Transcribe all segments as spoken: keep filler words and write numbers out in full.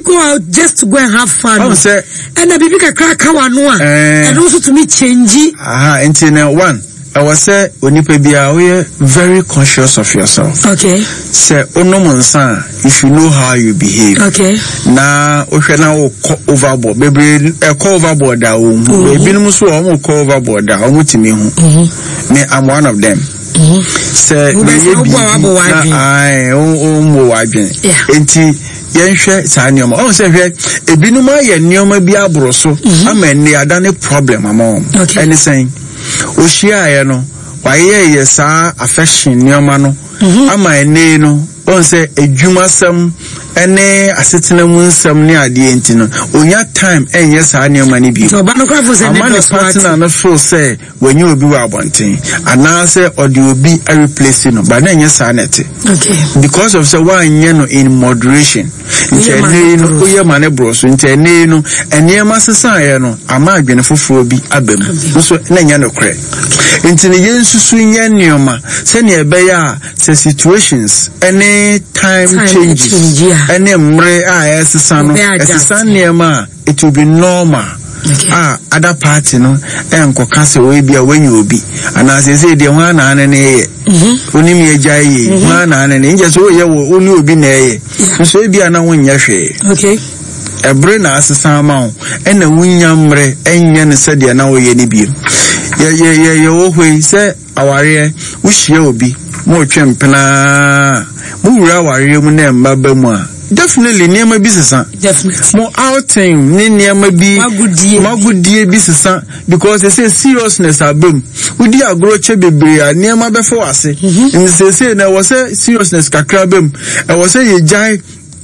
go out just to go and have fun. I say, and a baby can crack our noa, and also to me change. Ah, until one. I was say, when you pay be aware, very conscious of yourself. Okay. Say, oh no, my son, if you know how you behave. Okay. Now, okay, now overboard, baby, a call overboard. That baby, no so I'm call overboard. That I'm with me. Me, I'm one of them. Say, maybe I oh oh wajin. Enti yenhwe sa nioma. Oh say hwe ebinuma ye nioma bi abroso. Ama ne adane problem amom. Anything. Oshia ye no waye ye sa affection nioma no ama ene no on say edwuma sam ene asetena mu nsam ne ade enti no onya time enye sa nioma ne bi so ba no kwafo say ne partner no feel say when you obi wa abonten ana say odi obi a replace no ba na enye sa net okay because of say one nye no in moderation nti ene no oye mane bro so nti ene no ene ma sesa ye no ama adwene foforo bi abam so na nya no kre nti ne yensusu nya nioma se ne ebe ya say situations any time, time changes any mre a esesa no esesa niema it will be normal. Okay. Ah, other party no enko kase we bia when obi ana say say de ho na na ne oni mi eja yi ho na na ne nje so ye wo oni obi na ye so e bia na wonnya hwe okay ebre na asesa ma wo ena wunya mre enye ne se de na wo ye ne bi ye ye ye ye wo hwe se aware wo hie obi mo twempena mo wura aware mu na mbaba mu a definitely niema bi sesa definitely more outing ni niema bi magudie magudie bi sesa because they say seriousness abem udi agro che bebre a niema be fo ase and say say na was say seriousness kakra bem e was say ye jai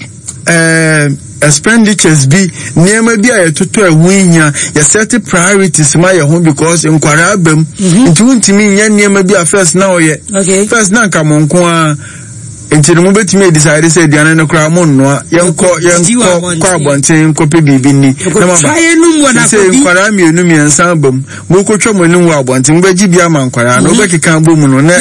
eh expenditures bi niema bi a yetoto awunya ye set priorities ma ye ho because enkwara abem nti wuntimi nya niema bi a first na oye okay first na nka monko a enti no betime decide say diane no kra mo no yenko yenko kwa bonten ko pe bibi ni na ma ba say kwara mi enu mi ensan bam mo ko twamo ni wa bonten ba gi bia man kwara no be keka bom no na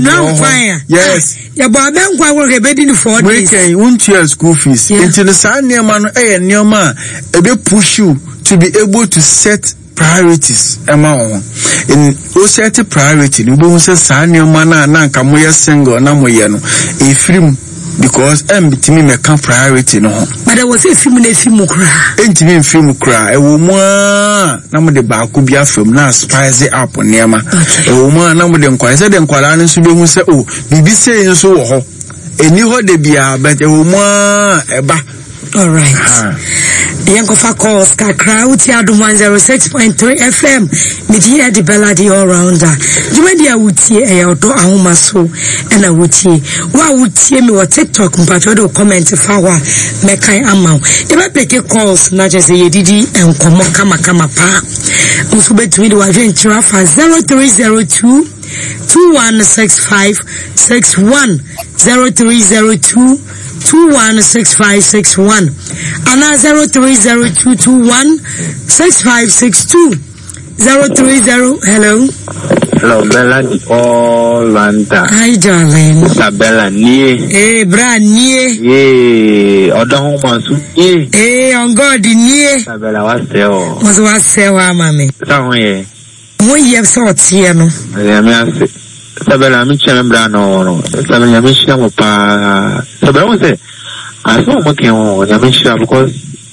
yes ya ba ben kwa wo ke be di for days we can won to school fees enti no sa niema no eh niema e be push you to be able to set priorities among in o set priority no be say sa niema na na nka mo ye single na mo ye no e film because em bitimi me kan priority no but there was a film na film kra entimi film kra e wo mo na mo de ba ko bia film na spice up niema e wo mo na mo de nkwara se de nkwara no so be hu se o bibi se nso wo ho eni ho de bia but e wo mo e ba all right Yanko Fakos kakra uti adu one oh six point three F M media di beladi all rounder jumedi a uti e odo ahoma so na uti wa uti mi wa TikTok mpacho do comment fa wa mekai amaw e be peke calls na je say yedidi enkomo kama kama pa musu betumi do wa ventura fa zero three zero two two one six five six one zero three zero two two one six five six one and zero three zero two two one six five six two zero three zero. Hello. Hello, Bella. Oh, Lanta. Hi, darling. Bella, nie. Hey, bra, nie. Yeah. Oda home masu. Yeah. Hey, on God, nie. Bella, what's there? What's what's there, mami? Somewhere. One year sorts here, no. Yeah, me ask. Sabela mi chama brano no sabela mi chama pa sabela we say I saw working on ya mi chama because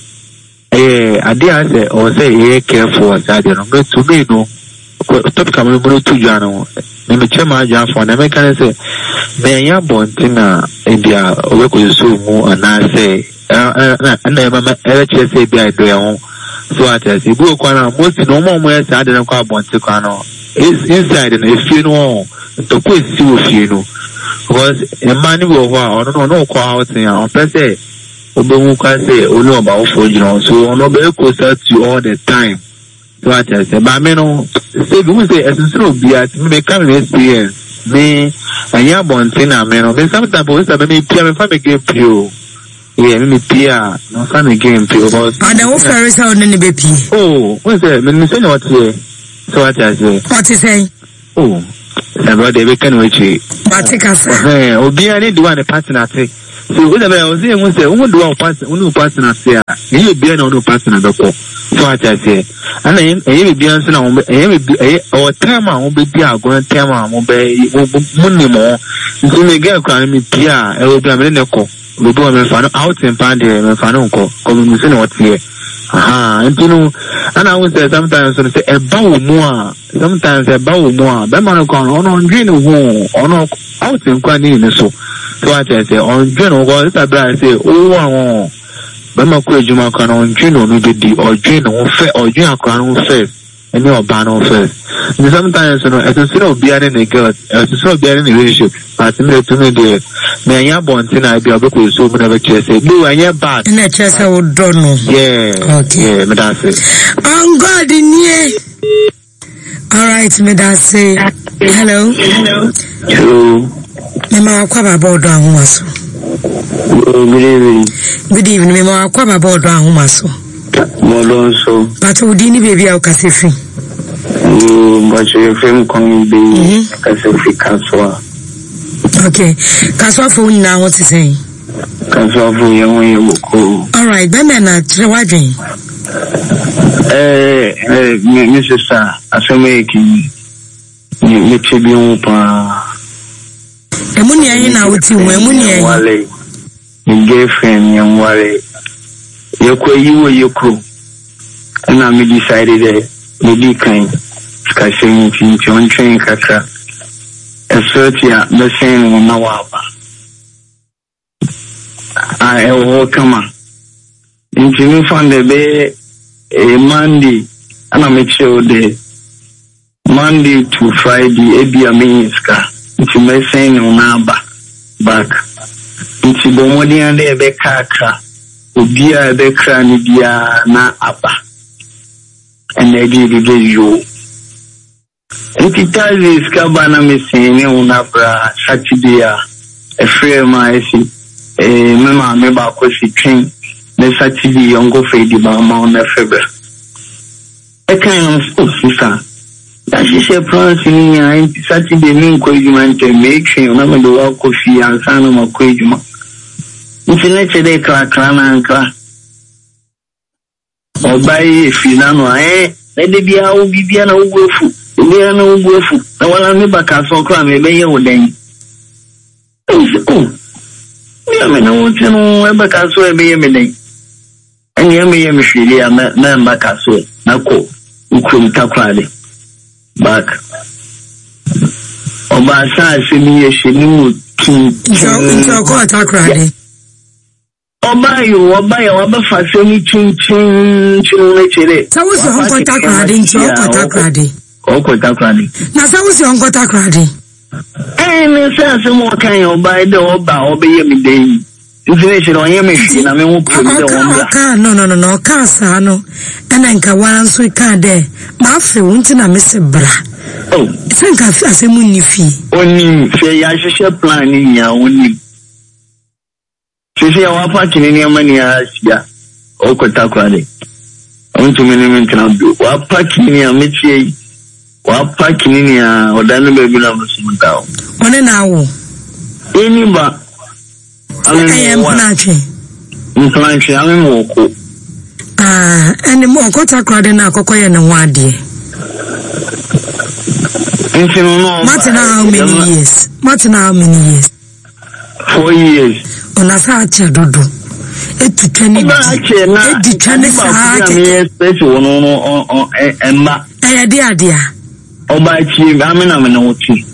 eh idea say or say eh careful that you know me to me no stop coming bro to jano me me chama ja for na me can say me ya bontina India we ko so mu ana say na na ma e che say bi do ya ho so at say bu ko na most no mo mo ya say na ko bontika no is inside and if you know to put you if you because a man will wow no no kwa out here on per se obewu kwa say onu about for you know so on be closer to all the time so I just say but me no say we say essential be at me come experience me and ya bontina me no me sometimes we say me pia me family game pio yeah me pia no family game pio because and the offer is on the baby oh we say me say what here so I just say what is saying oh About the weekend which Matikasa. Eh, Obi ani do one partner say. So we never say we say we do our person we do person as say you be na no person na ko so I say and eh eh be answer na eh eh our time a we be ago time a we be money mo so me get kwa me pia e obi a me ne ko we do me fa no out in pan dey me fa no ko ko me say what here aha ntino and I will say sometimes so say e ba wo mu a sometimes e ba wo mu a be man ko no no ndwe ne ho ono out in kwa ni ne so so I say on join go that I say oh won be ma ko ejuma kan on join no be di or join no fe or join akran no fe any oba no fe sometimes no it is no be any the girl it is no be any relationship but me to me dey me anya bonti na be obeko so me never check say do anya bad na check say we don't know yeah okay yeah me that say on God in here all right me that say hello hello hello Mema kwa baba odo ahumaso. Good evening. Good evening. Mema kwa baba odo ahumaso. Modonso. Pato udini baby au kasefi. Mm, bacho yefem kong be kasefi kaswa. Okay. Kaswa fo nyina ho ti sen. Kaswa fo ye won ye woko. All right, ben na tre wadwen. Eh eh mi sister asome ki ni mi tibi un pa. Emuni ayi na uti wo emuni ayi wale ni girlfriend yan wale yeko yiwo yeko na me decided that me di kan ska shin tin tin train kaka esotia the same na waba I will come into me from the bay a Monday and I make sure the Monday to Friday e be a minska into me saying on back into bomodi and e be kaka obi a be kra ni dia na aba and e di di you into Thursday skaba na me saying on abra Saturday a free my see eh mama me ba ko si twin na Saturday yongo fedi ba ma on February e kan o sister that she say plans ni ya Saturday me ko ejuma nte make sure na me do wa ko fi ansa na ma ko ejuma internet de kra kra na nkra obai fi na no eh na de bia o bibia na ugwefu bibia na ugwefu na wala me ba ka so kra me be ye wodan oh yeah, me no want to know ebe ka so ebe ye me den. Eni ye me ye me hwiri ya na na mba ka so na ko ukrum takwade. Back. Oba sa se mi ye hwiri mu kin. Jo njo ko takwade. Oba yo oba yo oba fa se mi chin chin chin le chere. Sa wo se hon ko takwade njo ko takwade. O ko takwade. Na sa wo se hon ko takwade. Eh, me say say mo kan yo buy the oba oba ye me dey. Information on ye me shi na me wo put the one. Ka no no no no ka sa no. Ena nka wan so ka de. Ma fe wonti na me se bra. Oh, sen ka fi asemu ni fi. Oni fe ya hwehwe plan ni ya oni. Sisi ya wapa kinini amani ya sia. Oko takwade. Onto me me ntina do. Wapa kinini ametie wa park ni ya odanu bebi na musumutao one na wo eni ba ayi mpanache mpanache ame moko ah eni mo ko takrade na akoko ye ne ho ade ntino no Martin how many years Martin how many years four years ona sa acha dodo etu twani di edi twani sa acha me special no no on emma aya dia dia oba chi amena me no chi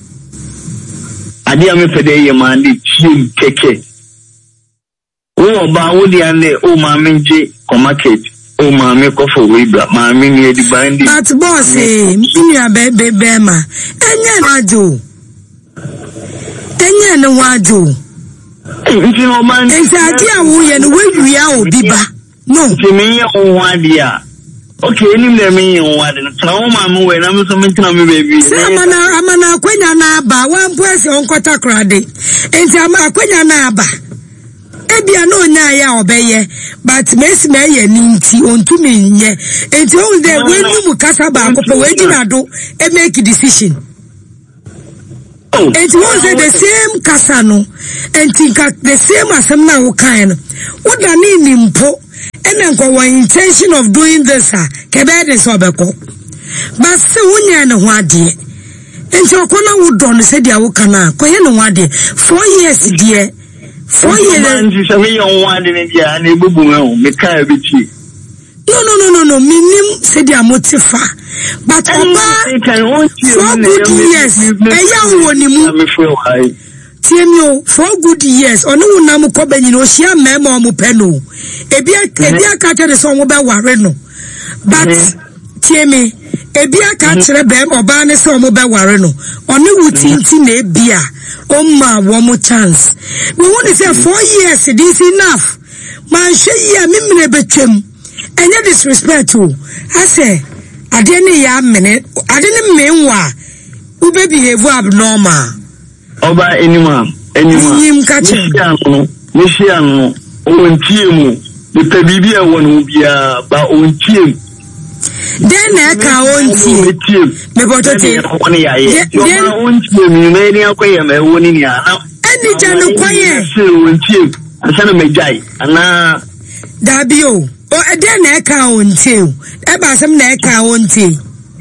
adi ame pede ye mandi chi keke o oba wo di ande o ma menje ko market o ma me ko for we bra ma me ni edi bandi but boss eh mi abe be be ma enya na jo enya na wajo nti no man nti adi awo ye no we ya obi ba no nti me ye o wadi a okay, any me me on what and so mama we na me so me tina me baby. Say amana amana akwenya na aba wan poese on kwata krade. Enti ama akwenya na aba. Ebia no nya ya obeye but mesi me ye ni nti ontumi nye. Enti on dey when you mu kasa ba ko we gina do e make decision. And it was the same Casano, and think the same as some now kind. What I need him po, and then go intention of doing this, Quebec is Obeko. But so when you're in a wadi, and so Kona would don't say the Awokana, Koyana wadi, four years, dear, four years. No, no, no, no, no, minim said the Amotifa. But Oba, four good years, a young one, Tiemio, four good years, or no Namu Koben, you know, she a memo Mupeno. Ebia, Ebia catcher the song about Warreno. But, Tiemi, Ebia catcher a bam or Barney song about Warreno. Only would tin a beer. Oh, ma, one more chance. We want to say four years, it is enough. Man, she a mimine between. And your disrespect too. I say, I didn't hear a minute. I didn't mean why. Who behave abnormal. Oba anyone, anyone. Michiano, Michiano, Owen Tiemu, the Pebibia one will be about Owen Tiem. Then I can't own Tiem. Me bought a Tiem. Then own Tiem, you made a quay, a one in ya. And the Jano Quay, Owen Tiem, and Sana Medjai, and now Dabio. Oh, a then I can't own Tiem. About some neck I own Tiem.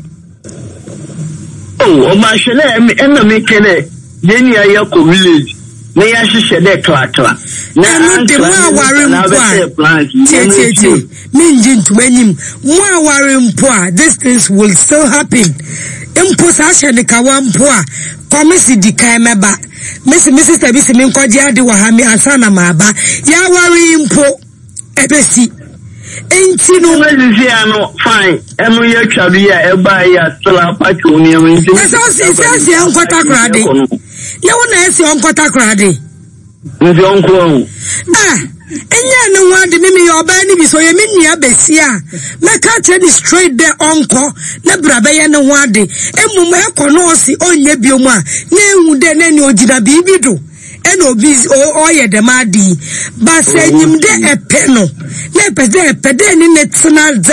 Oh, my chalet, and the make Jenny Ayako village, may I share that clatter. Now, the more worrying poor, Minjin to him, more worrying poor, this things will still happen. Imposition the Kawan poor, Commissi di Kaimaba, Miss Missus Tabisimin Kodia de Wahami and Sana Maba, ya worrying poor, Ebesi. Ain't you know, fine, and we are Chabia, Ebaya, Stella Paconia, that's all she says, young Cotagradi. You want to ask your uncle Takradi? With your uncle. Ah, and you know what the Mimi or Banny, so you mean ya Bessia. My catcher is straight there, uncle, Nebrabe and Wadi, and Mumako no see on your bioma, no, then any Ojina Bibido, and obese or oya the Madi, but say him there a penno, never there, peden in it Sanalza.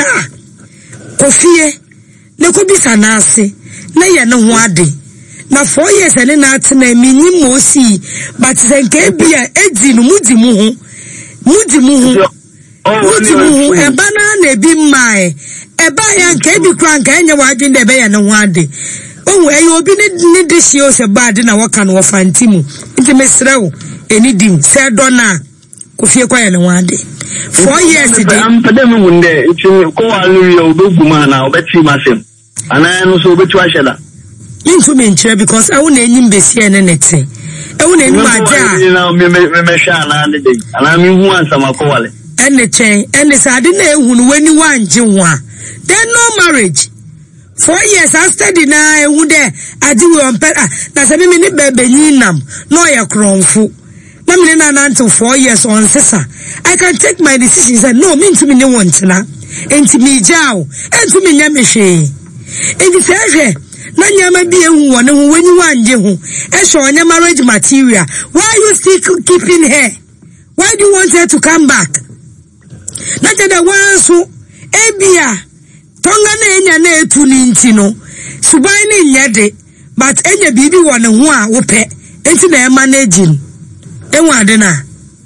Kofie, no could be Sanasi, nay, no Wadi. Na four years and then at na mini mosi, but senke bia edi no mudi muhu, mudi muhu, mudi muhu. E bana na ebi mai, e ba ya nke bi kwa nke enye wadwin de be ya no wade. Oh, e obi ne ne de shi o se bad na waka no fantimu. Nti mesrew eni dim se dona kofie kwa ya no wade. Four years de. Am pede me wunde, nti ko alu ya obeguma na obeti masem. Ana no so obetu aheda. Into me because I won't name Bessie and anything. I won't name my dad. You know, me, me, me, shine on the day. And I mean, once I'm a call. And the chain, and the Sardine when you want Jinwa. Then no marriage. Four years I studied now, I would there. I do on pet. That's a minute baby, Ninam, no, your crown fool. Namina until four years on Sessa. I can take my decisions and no mean to me no one to now. And to me, Jow, and to me, Yamishe. And the fair. Nanyama be a one when you want you. And show your marriage material. Why are you still keeping her? Why do you want her to come back? Not the ones who Abia Tongana enya ne tu nintino. Subaini nyade, but enya bibi wana huwa upe. Enti na managing. Ewa adena.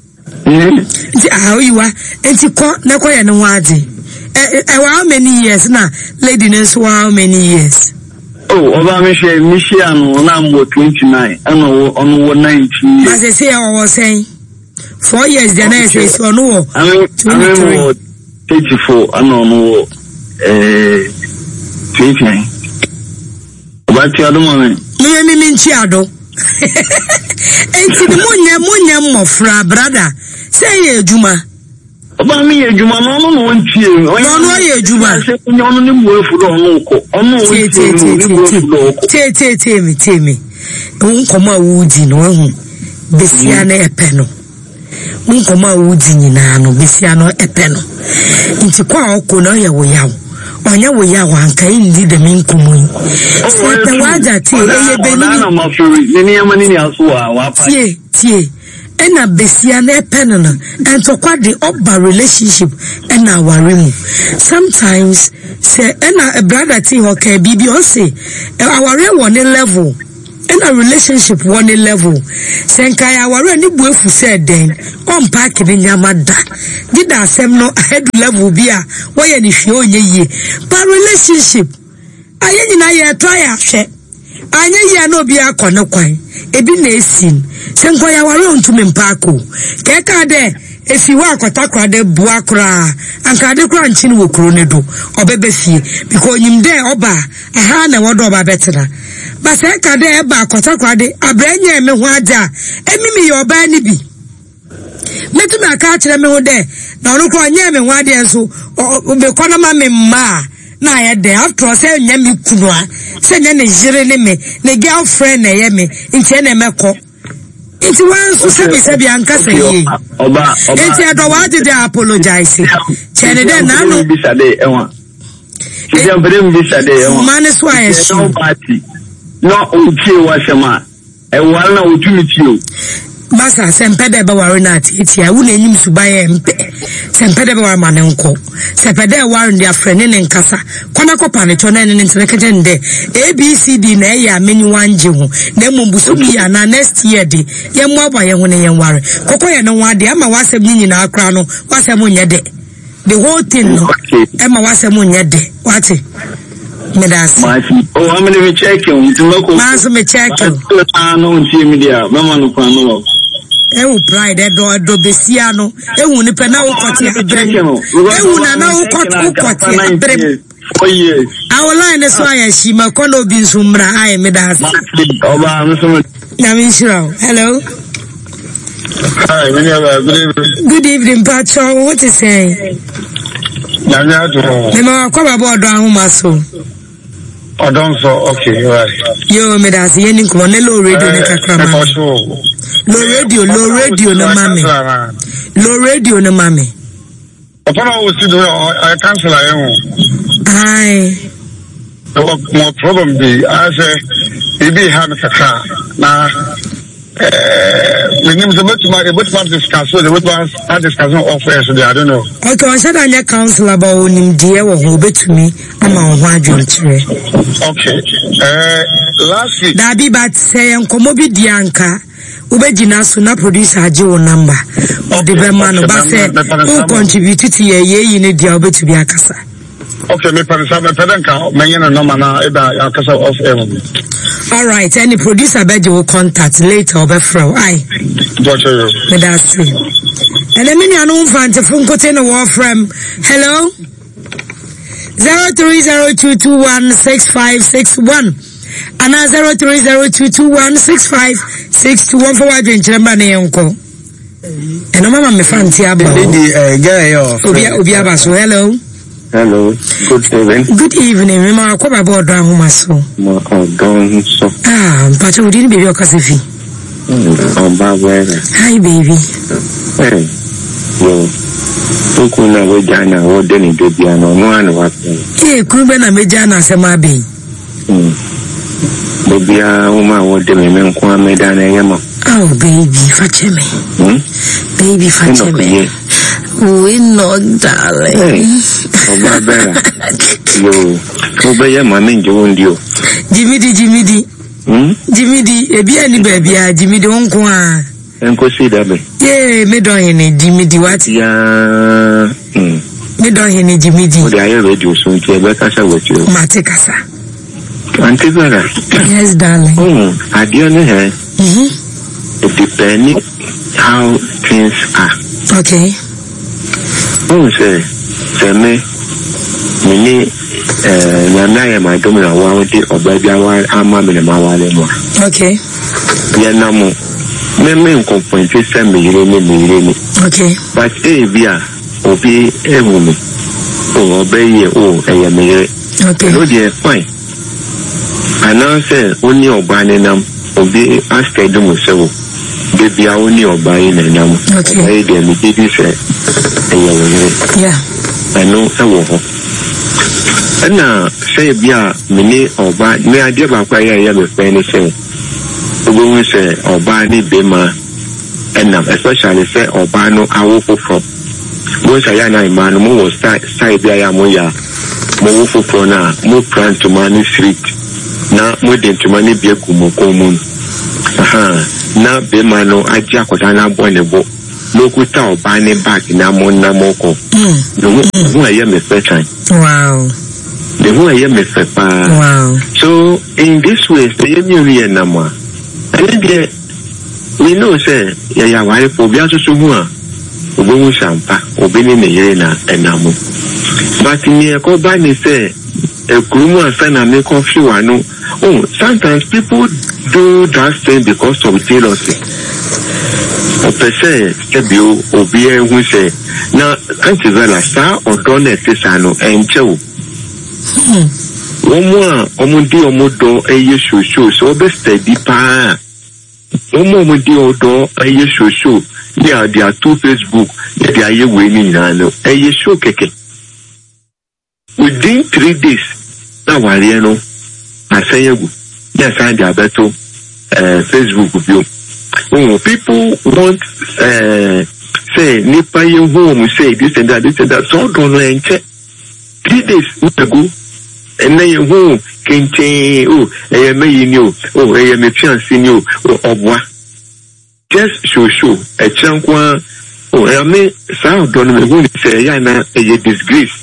Enti how you are. Enti kwa na kwa ya nwadi. How many years na? Lady Nensu, how many years? Oh, over Michelle, Michiano, number twenty-nine, and on nineteen. As I say, I was saying, four years, the next is on war. I mean, thirty-four, and on war, twenty-nine. But the other moment, me mean Chiado. And to the Munya Munya Mofra, brother, say, Juma. About me, a Juma, no one team. No, no, Juma. Only work for the local. Tete, Timmy, Timmy. Don't come out woods in one. Bessiana Epeno. Won't come out woods in Nano, Bessiano Epeno. Into Quao, Konoya, we out. On your way, I want to indeed the main commune. So the words are tea, a tea. And a Bessiana penana and to quite the upper relationship and our room. Sometimes say and a brother tea okay B B O say our real one level in a relationship one level senkaya ware ni buefu said then on pack ni nyamada did asem no head level bia why ni hwe onye yie but relationship aye nyina ye try ahwe anya ye na obi akone kwan ebi na esin senkaya ware ontumi mpako keka de esi wa akotakra de bua kra anka de kra nchi no wokro ne do obebe fie because nyim de oba aha na wodo oba betena ba se ka de eba akotakra de abranya me ho aja emimi ye oba ni bi metu na ka kire me ho de na ono kro anya me ho ade enso be kono ma me ma na ye de after say nya me kunu a se nya ne jire ne me ne girlfriend na ye me nti na meko Iti wansu sabi sabi ankasa ye. Oba oba. Iti adowa de apologize. Chene de nanu. Bisade ewa. Iti ambere bisade ewa. Mane so ayesu. No party. No utie wasema. Ewa na utumi tio. Masa sempede be ware na ati a wo na enyim subaye mpe. Sempede be ware mane nko. Sempede ware ndi afrene ne nkasa. Kona kopa ne to na ne ntene kete nde. A B C D na ya meni wanje ho. Na mumbusu bi ya na next year de. Ye mo aba ye ho ne ye ware. Kokko ye no wade ama wasem nyina akra no. Wasem nye de. The whole thing no. Ama wasem nye de. Wate. Medas. Masi. Oh, I'm going to check you. Maso me check you. Ah, no, see media. Mama no kwano. Ewu pride do do besiano ewu ni pe na wo kwoti abrem ewu na na wo kwoti kwoti abrem four years our line so aya shima kono bi nsumra ai medas oba nsum na mi shiro hello hi many of good evening good evening Pacho, what is saying na nya to me ma kwa baba odo ahuma so odon so okay right yo medas ye ni ko ne low radio ne kakrama low radio, low radio no mami. Low radio no mami. Upon I was do I cancel I am. Aye. No problem be I say it be have a car. Now we need to much my which one discuss so the which one start discussing offers so I don't know. Okay, I said I council about him dear or who bet to me. I'm on one country. Okay. Uh last week. That be bad say and come obi dianka. Ubejina so na producer aje wo number o de be man ba say who contribute to ye ye ni dia obetu bi akasa. Okay, me parisa me pedenka menye no number na e da akasa off air. All right, any producer beje will contact later obefro ai Doctor me da see and then me anu mfante fun kote no war from hello zero three zero two two one six five six one and zero three zero two two one six five six two one for what you remember na yonko and mama me fanti aba the uh, guy yo obi obi aba so hello hello good evening good evening me ma kwa baba odo ahoma so ma odon so ah mpacho udi ni baby okasefi on baba hi baby hey yo tuku na we jana wo de ni baby ano no anu wa eh kuru na meja na asema be mm baby a uma wo de me me nko ameda na yema oh baby facheme hmm baby facheme we know darling oh baba yo ko be ya mama njo ndio jimidi jimidi hmm jimidi ebi ani baby a jimidi wonko a enko si da be yeah me don hene jimidi what ya hmm me don hene jimidi o da ya radio so nti e be kasa wetu mate kasa Auntie Vera. Yes, darling. Oh, I don't know her. Mm-hmm. It depends how things are. Okay. Oh, say, say me, me, uh, nyana ya madam na wawde obabia wa ama me na mawale mo. Okay. Ya na mo. Me me nkomponti say me yire me me yire me. Okay. But eh bia obi ehu me. Oh, obeye oh, eh me yire. Okay. No dey fine. Announce only obane nam obi asked them so baby only obane nam okay dey me baby say yeah I know e wo ho na say bia me ni oba me ade ba kwa ya ya be fe ni say obo we say oba ni be ma enam especially say oba no awo fofo mo say ya na ma no mo style style bia ya mo ya mo wo fofo na mo plan to man street na modern to mani be gumokomun aha na be mano aja kwata na bo ne bo lokuta oba ne back na mo na moko no who I am a person. Wow. The who I am a pa. Wow. So in this way the emi na mo and then we know say ya ya wale for bia so so hu a obo shampa obini ne yere na enamo but me ko ba ni say e kurumu asana me confuse wanu. Oh, sometimes people do that thing because of jealousy. O pese sebio obi e hu say na antivela sa odon e tisano enche o. Omo a omo di omo do eye shosho so be steady pa. Omo omo di odo eye shosho dia dia to Facebook dia ye we ni na no eye show keke. Within three days na wale no asayegu yes I dey beto uh Facebook bio. Oh, people want uh say nipa ye home say this and that this and that so don't know enche three days ago and then you home kente oh eh me yi ni o oh eh me fiance ni o obwa just show show e chankwa oh eh me sa don't know me say ya na e disgrace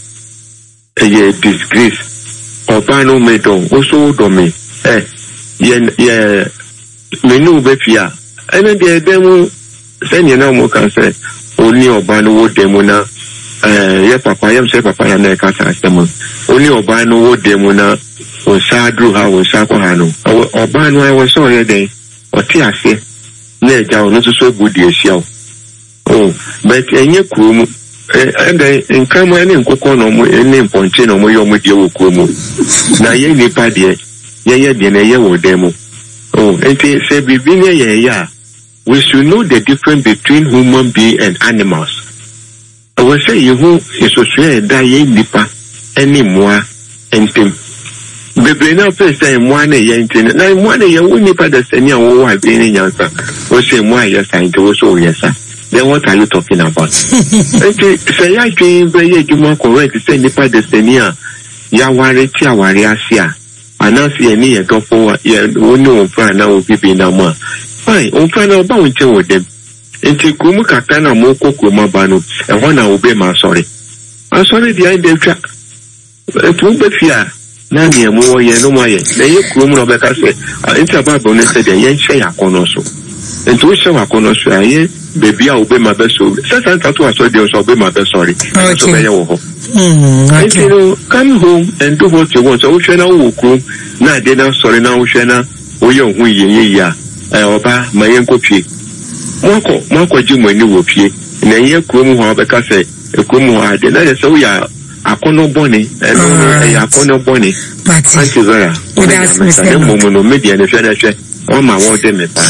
e disgrace oba no me don also do me eh ye ye me no be fia ene de dem say ni na mo kan say oni oba no wo dem na eh ye papa yam say papa ya na ka sa asem oni oba no wo dem na o sa dru ha o sa ko ha no oba no I was so ye den o ti ase na eja o no so budi ehia oh but enye kurom and in come any nkoko no mo any ponche no mo yo mo die wo kurom na ye nipa de ye ye de na ye wo dem oh enti say bibi ne ye ya we should know the difference between human being and animals. I will say you who is so sure that ye nipa any more entem bebre na first time one ye entem na one ye wo nipa da sani an wo wa bi ni nyansa o say mo aye san to so yes sir. Then what are you talking about? Say I can be a human correct say nipa da sani a ya ware ti aware asia anasi eni ye go for ye woni o plan na o bibi na mo fine o plan na ba o nche wo dem enti kumu kaka na mo kokoma ba no e ho na obe ma sorry ma sorry dia inde twa e tu be fia na ne mo ye no mo ye na ye kumu no be ka se enti aba bo ne se de ye nche ya kono so enti o se wa kono so aye baby a obe ma be so se san tatu aso de so obe ma be sorry so be ye wo ho mm okay you know, come home and do what you want so we na wo ku na de na sorry na wo na wo ye hu ye ye ya eh oba ma ye nkopie moko moko ji mo ni wo pie na ye kurom ho be ka se kurom ho ade na se wo ya akono boni e no e akono boni anti zara o da mo mo no media ne hwe na hwe o ma wo de me pa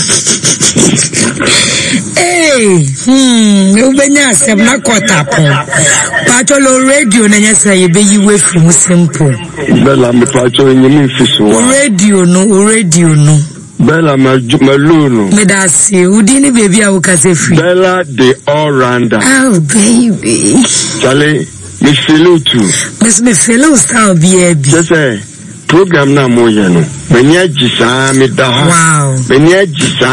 eh hmm o benya asem na kotapo patolo radio na nya say be yiwe from simple bella me patolo nyimi fiso wa radio no radio no Bella Maluno. Medasi, udini baby a ukase free. Bella the all rounder. Oh baby. Charlie, me feel too. Miss me feel star baby. Just say program na mo ye no. Menya jisa me da ha. Wow. Menya jisa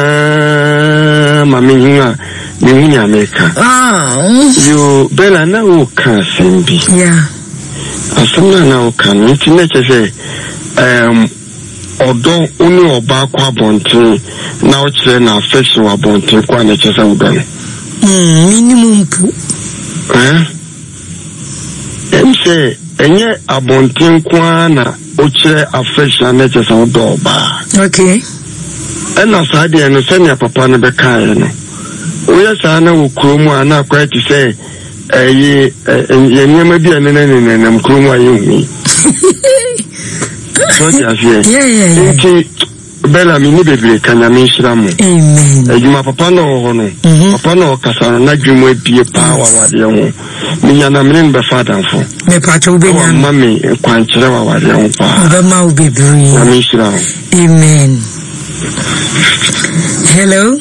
mami hinga me hunya meka. Ah. You Bella na o kan sembi. Yeah. Asana na o kan. Nti na che um Odo uni oba kwa bonte na oche na affection wa bonte kwa na chesa udane. Mm, minimum pu. Eh? Emse enye abonte kwa na oche affection na chesa udoba. Okay. Ena saadi eno senya papa na beka eno. Uye sana ukrumu ana kwa eti se ye ye nyema bi ene ne ne ne mkrumu ayi. So yeah, yeah, yeah. Enti Bella mi ni bebe kanya mi shiramu. Amen. Ejuma papa no hono. Papa no kasano na dwumu epie pa wa wade ho. Mi nyana mren be father fo. Me pato ube na mami kwankyere wa wade ho pa. Oba ma ube bri. Na mi shiramu. Amen. Hello.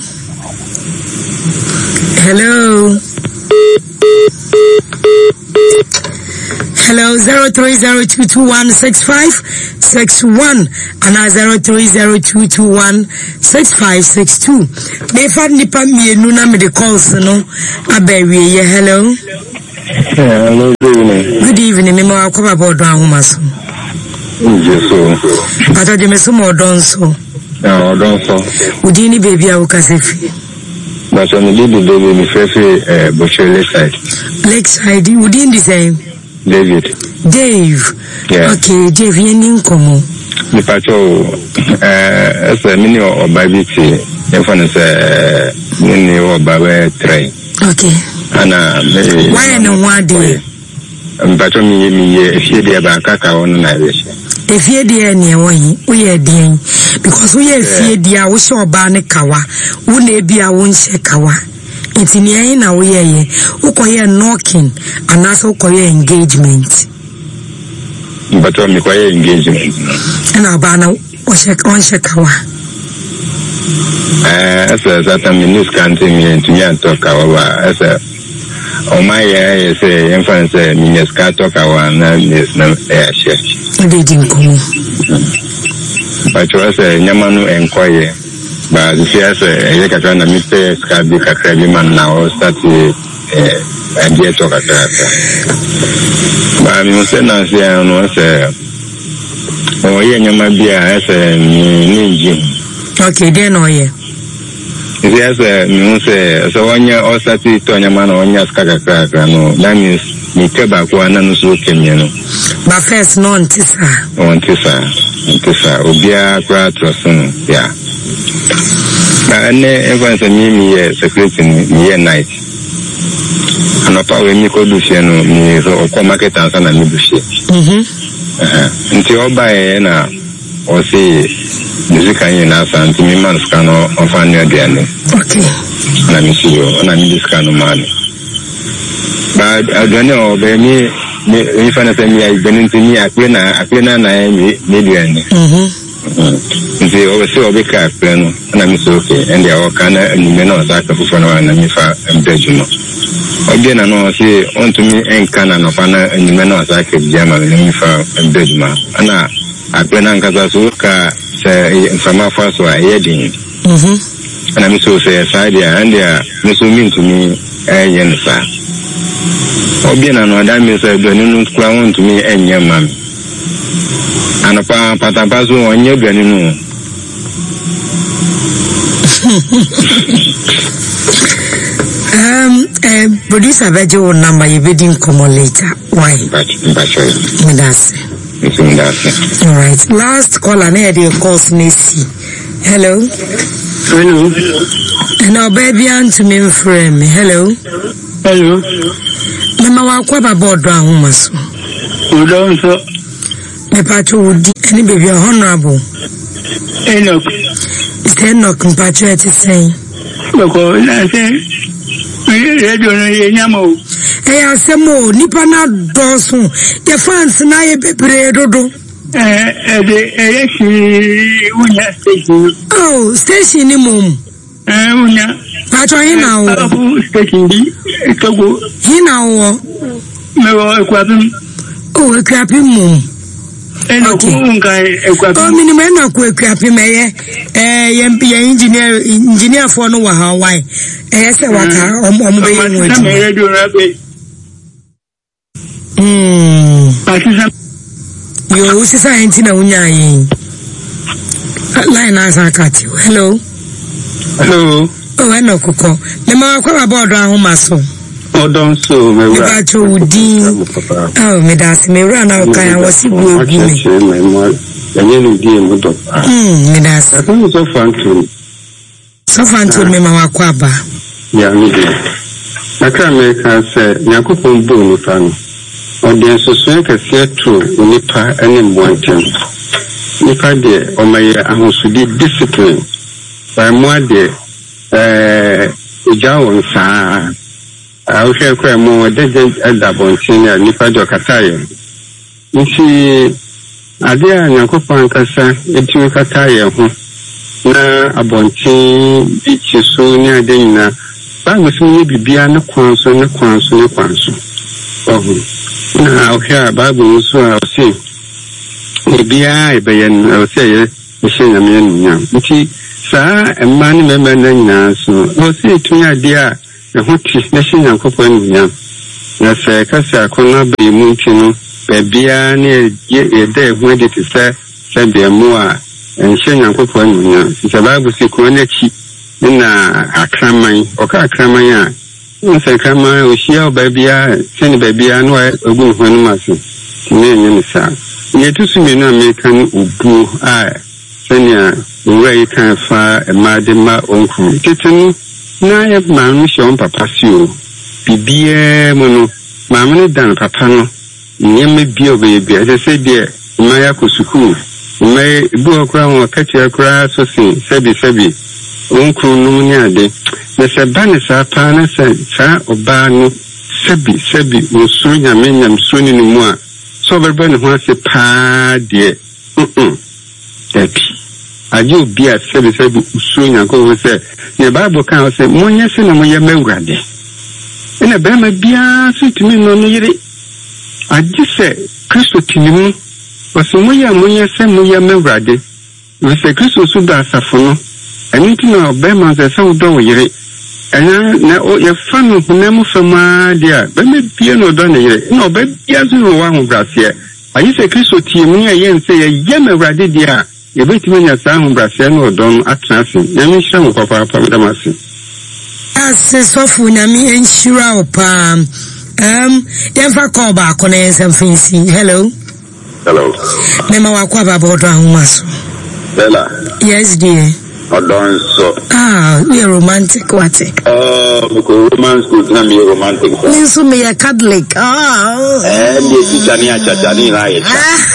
Hello. Hello, zero three zero two two one six five six one and zero three zero two two one six five six two. Me fa nipa mienu na me de calls no abawie ye. Hello. Yeah, hello, good evening. Good evening. Me ma akwa about don ahoma so. Yes, so. Ata de me so mo don so. Yeah, don so. Udi ni baby a ukasefi. But on the baby baby me first eh Boshe Lakeside. Lakeside, udi ndi same. David. Dave. Yeah. Okay, Dave, you need come. The patrol, uh, as a mini or baby tea, if one is a mini or baby train. Okay. And uh, why no one day? Um, but me, me, if you dear back, I want to if you dear near one, we are dear because we are fear dear, we saw Barney Kawa, who may be a one shekawa. It's in the end, we are here knocking and also Korea engagement. But on the quiet engagement. And our banner was on Shekawa. As a certain news country, me to me and talk our as a oh my, I say, influence, Minesca talk our is no air share. They didn't come. But you was a Yamanu enquiry. But if you have a Yakatana Mister Scabi Kakrabiman now, start a idea talk at that. But I mean, say, I say, oh, yeah, you might be as a new. Okay, then, oh, yeah. If you have a music, so when you're all started to your man on your Skaka, no, that means me back one and so can you know. But first, no, Tissa. Oh, Tissa, Tissa, Obia, Pratroson, yeah. But everyone's a me, secret in me at night. And about when you could do no, me, so come market and son and you shit. Hm. Until all by now, or say, music and us and to me, man's can offer near the end. Okay. And I'm see you, and I'm this kind of money. But I don't know, baby, if I say me, I've been into me, I plan, I plan, and I maybe. Hm. Nti obese obeka plan na mi so okay and ya wakana ni na osaka fufa na na mi fa embejuno obi na no say on to me enkana no fa na ni na osaka biama na mi fa embejuma ana apena nkaza so ka se fama fa so ayedin mhm ana mi so say side ya and ya mi so mean to me eyen sa obi na no da mi say do ni no kwa on to me enye mam and pa patapazo onye bani no um uh, producer bejo number you bidding come later why but but that's it's in that all right last call and hear the calls Nisi. Hello Hello. No baby and me frame hello Hello. Mama wa kwa baba do ahoma so Udon so me pacho udi any baby honorable Enoch. It's Enoch mpacho eti say Because I say radio no ye nyamo. Eh asemo nipa na doso ye fans na ye bebre dodo. Eh eh de eh shi unya station. Oh station ni mum. Eh unya. Pacho hina wo. Abu station di kago. Hina wo. Me wo ekwapim. Oh ekwapim mum. Enoch unga ekwapim. Oh minimum Enoch ekwapim eh eh ye engineer engineer for no wa Hawaii. Eh say waka om om be yen Na me radio na be. Mm. Pasisa Yo sisa enti na unya yin. Line asa kat you. Hello. hello Oh Enoch ko. Le ma kwa baba do ahoma so. odon so me Me wa ba cho udi. Oh me das me ra na ka ya wasi bu egu me. me mo enye ni die mo do Mm me das. I think so fun to So fan to me ma wa kwa ba. ya ni aka me ka se yakopon bo ni fa no ode so so ka se to nipa ene mwantem nipa de o maye ahosudi discipline by mo de eh ujawo sa a o se ko mo de de adabontin ya nipa do kataye nti ade a yakopon kasa etimi kataye ho na abontin bichi so ni ade nyina ba mo so ni bibia ne kwanso ne kwanso ne kwanso oh na okay Bible so I say e bia e be yen I say ye she na me nya nti saa emma ne me na nya so o say tunya dia e hoti na she Nyankopɔn nya na se kasa kona be mu nti no be bia ne ye de hu de ti se se be mu a she Nyankopɔn nya se Bible say ko na chi na akraman o ka akraman a nse kraman o shia o ba bia se ne ba bia no ogun hwanu mase ne nya ne sa ye to su me na me kan obu a senya we kan fa emadema onku kitchen na ye ma no shon papa si o bibie mo no ma me dan papa no nye me bi obe bi e se de ma ya ko sukuu me bu okra won kachi akra so sin sebi sebi onku no ni ade na se ba ne sa pa na se sa oba no sebi sebi musu nya me nyam so ni mu a so berbe ne ho se pa de mm epi ajo bia sebi sebi usu nya ko se ne Bible kan se monye se na moye mewrade ina be ma bia so timi no no yire aji se Kristo tinimu waso moye monye se moye mewrade we se Kristo su da asafo no ani ti na be ma se so do yire ena na o ye fa no na mu fama dia be me bia no do na yire no be bia so no wa ho brase ayi se Kristo tinimu ye yen se ye ye mewrade dia ye betimi nya sa ho brase no don atrase na mi hye ho papa papa damase ase sofu na mi enshira opa um yenfa call ba kona something. Hello hello mema wakwa baba odo ahumaso Bella yes dear odon so ah we are romantic what oh we go romance go na me romantic me so me a Catholic ah eh me tichani achachani na ye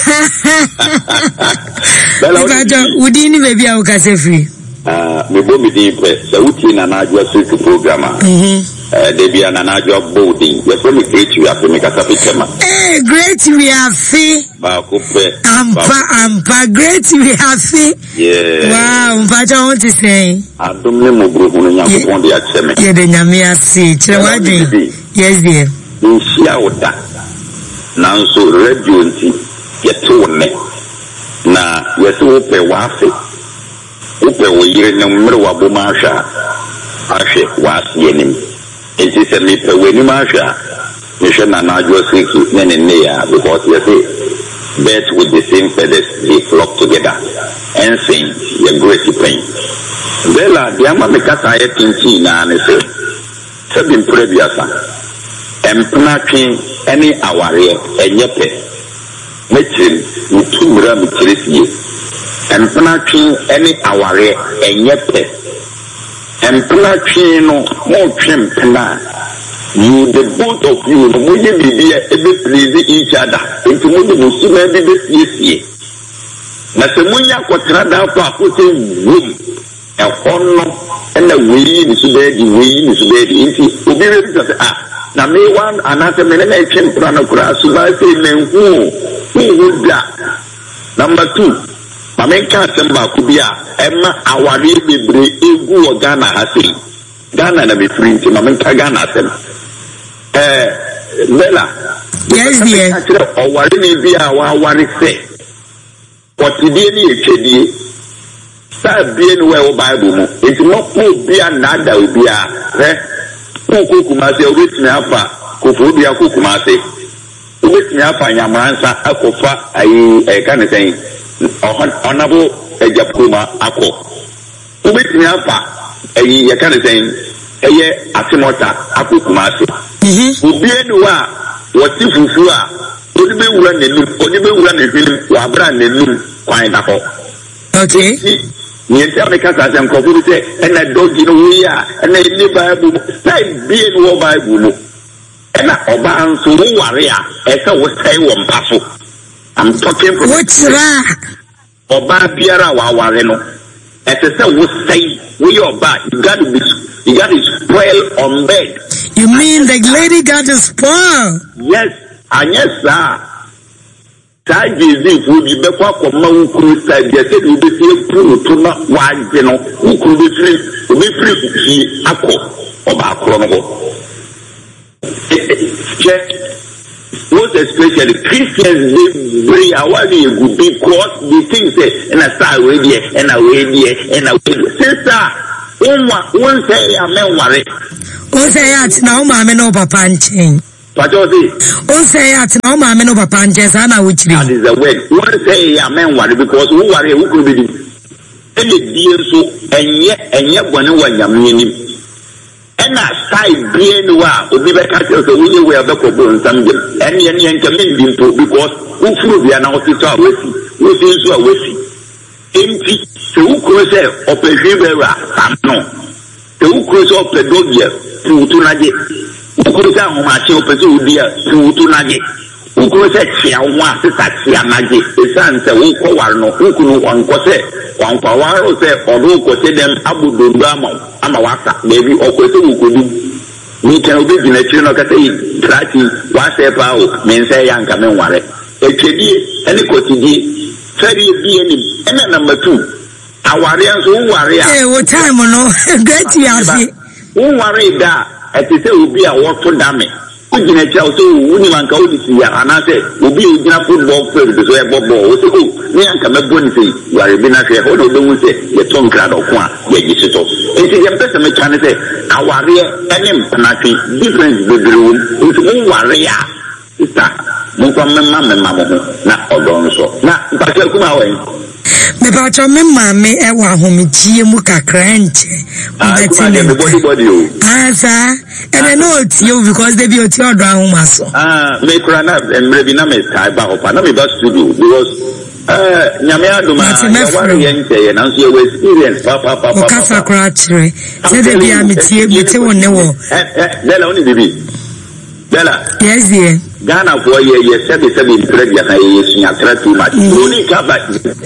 Bella udini baby a ukase free ah me bo me di pre se uti na na adwa so program mhm eh de bia na na adwa body we from great we have me kasa pechema eh great we have fe ba ko pre ampa ampa great we have fe yeah wow mpa cha want to say adom ne mo bro no Nyankopon de acheme ye de nyame ase kire wadin yes dear nsia oda nanso radio nti ye to ne na we to pe wa fe upe wo yire na mmere wa bo ma hwa ahwe wa asie nim enti se mi pe we ni ma hwa ni hwe na na adwo siki ne ne ne ya because you say birds with the same feathers they flock together and sing your great pain Bella dia ma me kata ye tinti na ne se se bi prebiasa empna twen any aware enye pe metim mutumra mutresie empna twen any aware enye pe empna twen no mo twen pena you the both of you no mo ye bibia e be please each other into mo de musuma bi be siesie na se mo nya kotra da fa akote wum e honno ena weyi ni su be di weyi ni su be di nti obi be bi say ah na me wan anase me na twen pra na kura su ba say menhu hu da number two Mamenka semba kubia ema awari bebre egu o Ghana hasi Ghana na be free nti mamenka Ghana sem eh Bella yes dear awari ni bia wa awari se otidie ni echedie sa bie ni we o Bible mu nti mo ko bia na da obia eh ko ko kuma se obetimi afa ko fo bia ko kuma se obetimi afa nyamansa akofa ayi e kan sen honorable ejapuma akọ ubetimi afa eyi ye kan sen eye atimota akokuma ase obi enu wa woti fufu a oni be wura nenum oni be wura nenum wa bra nenum kwan da ko okay ni enta me kasa se nkofo bi se ena dogi no wi a ena ni Bible sai bi enu wo Bible mo ena oba anso wo ware a e se wo sai wo mpaso I'm talking from what's that oba biara wa ware no e se se wo sai we your bad you got to be you got to spoil on bed you mean the lady got to spoil yes and yes sir ta jezi fu bi be kwa kwa ma ukuru style bi se bi be se puru to na wa je no ukuru be free obi free ki akọ oba akọ no go check most especially Christians, they very aware good because they think say and I start with here and I wait here and I wait. Sister, one say amen worry. One say at now mama no papa chain. What was it? One say at now mama no papa chain. Sana which that is the word. One say amen worry because who worry who could be the any dear so and yet and yet one one yamini. And I side being wa obi be catch us we we have ko bo nsam dem and yen yen come in to because who through be now to talk we we see so we see enti so who cross opehwe bera no so who cross opedogia to to naje who cross ho ma che opese odia to to naje who cross chia wa se sa chia naje esan se who ko war no who kunu wan ko se wan kwa waro se odo ko se dem abudondo ama ama wasa maybe okwete wukodu ni kan obi gina chiri no kata yi trati wasa pa o men say yanka men ware etwedi ene kotidi feri bi eni ene number two aware anso ware a eh wo time no great yasi wo ware da etese obi a woto dame ugina cha o so wuni manka o disi ya anase obi ugina football field so e bobo o so ni anka mebo ni sei ware bi na hwe ho do do se ye ton krado ko a ye gisito enti ye mpesa me chane se aware enem na twi difference be biro nti mo ware ya ita mo kwa memma memma mo na odon so na mpaka kuma wen me ba cho me ma me e wa ho me tie mu kakra nche me body body o asa and no you because they be o ti odo ahun ma so ah me kura na emre bi na me kai ba opa na me ba studio because eh nyame aduma ya ware yen che ye na so you experience pa pa pa pa o ka sakra chire se de bi am tie me te won ne wo eh eh dela oni bibi dela yes dear Ghana for ye ye sebi sebi bread ya ye sunya tra too much only ka ba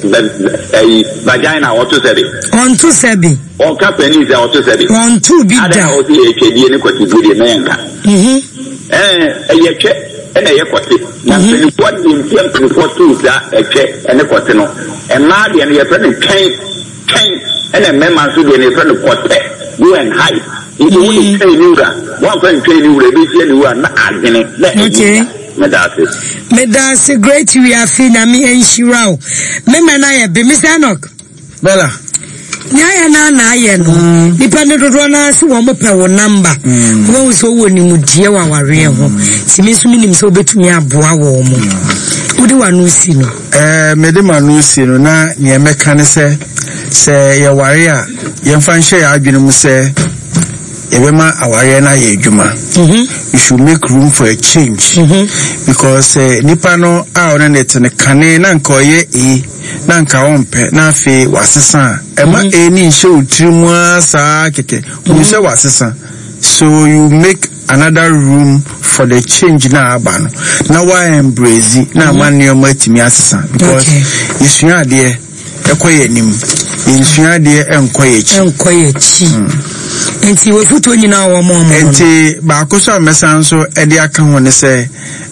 eh vagina auto sebi on to sebi o ka penny is auto sebi on to bi da ada o di echedi ne kwati gudi na yanka mhm eh ye che ene ye kwati na penny what the temple for two da eche ene kwati no e ma de ne ye fe ne twen twen ene mema so de ne fe ne kwati go and hide you won't train you one friend train you will be train you na agene okay medase medase great we are fina me enshira o me mena ye be Mister Enoch Bella nyaya na na aye no nipa ne dodo na se wo mope wo number wo so wo ni mudie wa ware ho simi so minim so betumi aboa wo mo udi wanu si no eh mede manu si no na ne meka ne se se ye ware a ye mfa nhye ya adwene mu se ebema aware na ye adwuma mhm you should make room for a change mhm because uh, nipa no a ona net ne kane na nka oye e na nka wonpe na afi wasesa ema e ni nhye otirimu asa keke wo se wasesa so you make another room for the change na abano na wa embrace na manio matimi asesa because isuya ade ekoye nim isuya ade enkoye chi enkoye chi enti we futo nyina wo mo mo enti ba ko so mesan so e de aka ho ne se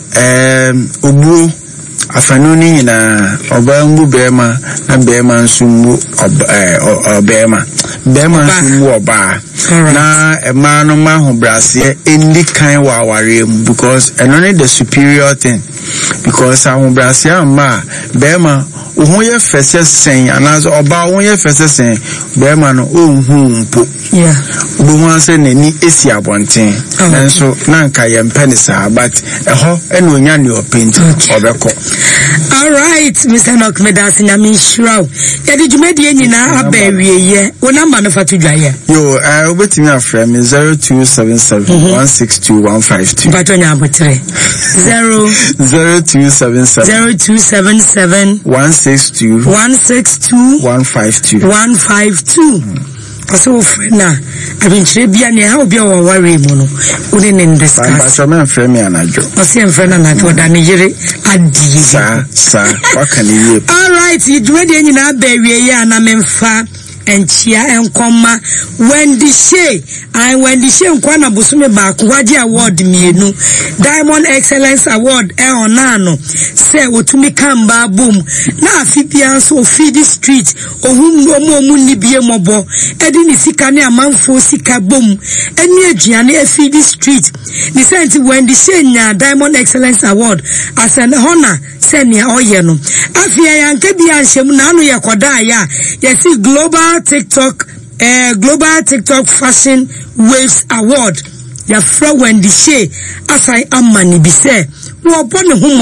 em obuo afanu ni nyina oba mbu bema na bema nso mbu obema bema nso mbu oba na ema no ma ho brase endi kan wa aware mu because enone the superior thing because ahun brase amma bema ohun ye fese sen anazo oba ohun ye fese sen bema no ohun mpo yeah bo wan se nani esi abonten nanso na nka ye mpeni sa but eho eno nya ne openti obeko. All right, Mister Enoch medasi na mishraw ya di jumedi nyina abawie ye wo number no fatu dwaye yo eh obetimi afra me zero two seven seven one six two one five two batonya abotre zero zero two seven seven zero two seven seven one six two one six two one five two one five two aso frena abinchire bia ne ha obi o ware mu no uni ne discuss ba so me frɛ me anajo ose frena na to da ne yire adi sa sa waka ne yie. All right, you do the nyina ba wie ya na memfa enchia enkoma Wendy Shea I Wendy Shea nkwana busume ba kwaje award mienu Diamond Excellence Award e onano se otumi kamba boom na afipia so feed street ohum omo omu nibie mobo edi ni sika ne amanfo sika boom eni aduane e feed street ni senti Wendy Shea nya Diamond Excellence Award as an honor senia oye no afia yanke bia nhemu na anu yakoda ya yesi global TikTok uh, global TikTok Fashion Waves Award ya fra Wendy Shea asai amani bise wo bone hu